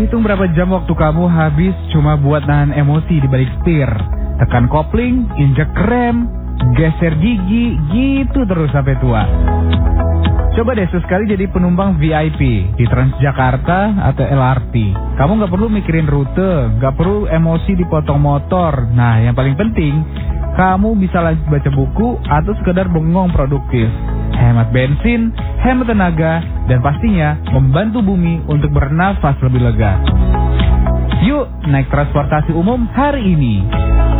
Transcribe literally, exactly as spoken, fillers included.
hitung berapa jam waktu kamu habis cuma buat nahan emosi di balik setir. Tekan kopling, injek rem, geser gigi, gitu terus sampai tua. Coba deh sesekali jadi penumpang V I P di Transjakarta atau L R T. Kamu gak perlu mikirin rute, gak perlu emosi dipotong motor. Nah, yang paling penting, kamu bisa lanjut baca buku atau sekedar bengong produktif. Hemat bensin, hemat tenaga, dan pastinya membantu bumi untuk bernafas lebih lega. Yuk, naik transportasi umum hari ini.